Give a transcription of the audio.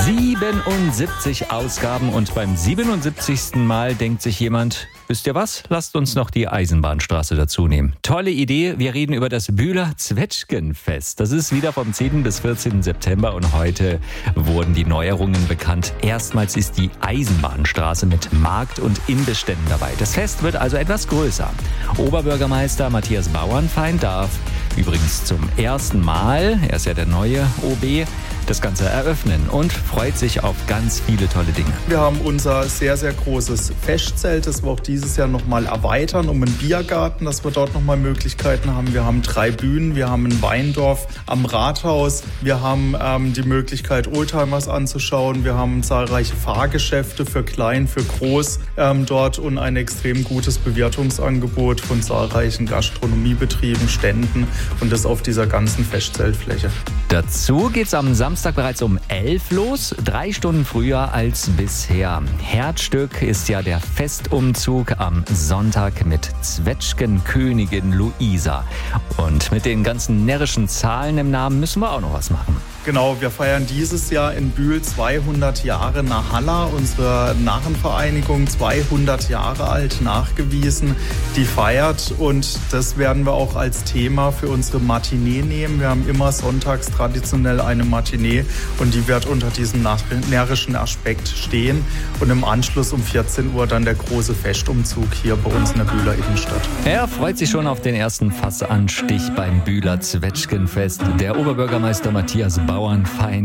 77 Ausgaben und beim 77. Mal denkt sich jemand, wisst ihr was, lasst uns noch die Eisenbahnstraße dazu nehmen. Tolle Idee, wir reden über das Bühler Zwetschgenfest. Das ist wieder vom 10. bis 14. September und heute wurden die Neuerungen bekannt. Erstmals ist die Eisenbahnstraße mit Markt- und Imbissständen dabei. Das Fest wird also etwas größer. Oberbürgermeister Matthias Bauernfeind darf übrigens zum ersten Mal, er ist ja der neue OB, das Ganze eröffnen und freut sich auf ganz viele tolle Dinge. Wir haben unser sehr, sehr großes Festzelt, das wir auch dieses Jahr nochmal erweitern um einen Biergarten, dass wir dort nochmal Möglichkeiten haben. Wir haben 3 Bühnen, wir haben ein Weindorf am Rathaus, wir haben die Möglichkeit, Oldtimers anzuschauen, wir haben zahlreiche Fahrgeschäfte für klein, für groß dort und ein extrem gutes Bewirtungsangebot von zahlreichen Gastronomiebetrieben, Ständen und das auf dieser ganzen Festzeltfläche. Dazu geht's am Samstag bereits um 11 los, 3 Stunden früher als bisher. Herzstück ist ja der Festumzug am Sonntag mit Zwetschgenkönigin Luisa. Und mit den ganzen närrischen Zahlen im Namen müssen wir auch noch was machen. Genau, wir feiern dieses Jahr in Bühl 200 Jahre Nahalla, unsere Narrenvereinigung, 200 Jahre alt, nachgewiesen, die feiert und das werden wir auch als Thema für unsere Matinee nehmen. Wir haben immer sonntags traditionell eine Matinee und die wird unter diesem närrischen Aspekt stehen und im Anschluss um 14 Uhr dann der große Festumzug hier bei uns in der Bühler Innenstadt. Er freut sich schon auf den ersten Fassanstich beim Bühler Zwetschgenfest. Der Oberbürgermeister Matthias Bauernfeind